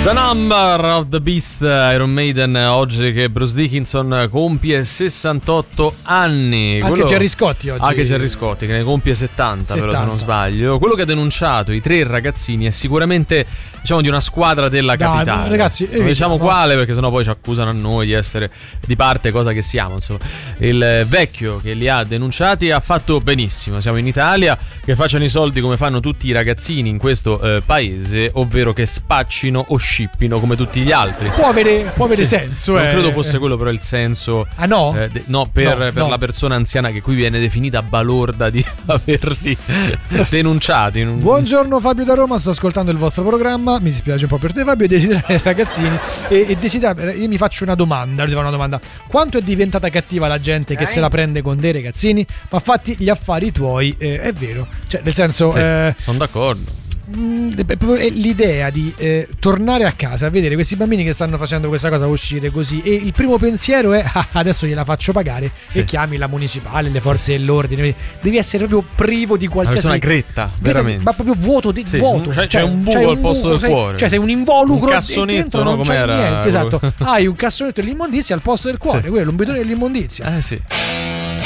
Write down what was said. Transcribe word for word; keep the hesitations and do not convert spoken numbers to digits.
The Number of the Beast, Iron Maiden, oggi che Bruce Dickinson compie sessantotto anni. Anche Quello... Gerry Scotti oggi. Anche Gerry Scotti che ne compie settanta, settanta, però se non sbaglio. Quello che ha denunciato i tre ragazzini è sicuramente, diciamo, di una squadra della capitale. Dai, ragazzi, non diciamo no? quale, perché sennò poi ci accusano a noi di essere di parte, cosa che siamo, insomma. Il vecchio che li ha denunciati ha fatto benissimo. Siamo in Italia, che facciano i soldi come fanno tutti i ragazzini in questo eh, paese, ovvero che spaccino o scippino come tutti gli altri. Può avere, può avere sì, senso. Non eh. credo fosse quello però il senso. Ah no? Eh, de- no, per, no, per no. la persona anziana che qui viene definita balorda di averli denunciati. In un... Buongiorno Fabio da Roma, sto ascoltando il vostro programma. Mi dispiace un po' per te Fabio, desiderare ragazzini e, e desiderare, io mi faccio una domanda, una domanda. Quanto è diventata cattiva la gente che eh? se la prende con dei ragazzini? Ma fatti gli affari tuoi, eh, è vero. Cioè, nel senso sì, eh, sono d'accordo. L'idea di eh, tornare a casa a vedere questi bambini che stanno facendo questa cosa, uscire così, e il primo pensiero è ah, adesso gliela faccio pagare, sì. E chiami la municipale, le forze dell'ordine. Devi essere proprio privo di qualsiasi, una gretta, veramente, ma proprio vuoto, di, sì, vuoto. C'è, cioè, c'è un buco c'è al posto buco, del sei, cuore, cioè sei un involucro, un cassonetto, dentro no? Non c'è Com'era? niente, esatto. Hai un cassonetto dell'immondizia al posto del cuore, sì. quello è un bidone dell'immondizia. Eh sì.